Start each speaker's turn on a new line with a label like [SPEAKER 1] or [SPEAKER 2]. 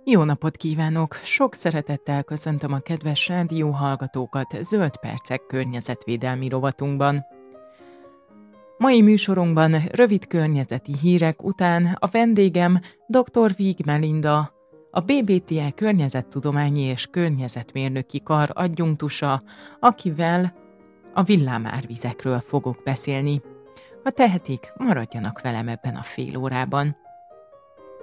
[SPEAKER 1] Jó napot kívánok! Sok szeretettel köszöntöm a kedves rádióhallgatókat Zöld Percek környezetvédelmi rovatunkban. Mai műsorunkban rövid környezeti hírek után a vendégem dr. Víg Melinda, a BBTE Környezettudományi és Környezetmérnöki Kar adjunktusa, akivel a villámárvizekről fogok beszélni. Ha tehetik, maradjanak velem ebben a fél órában.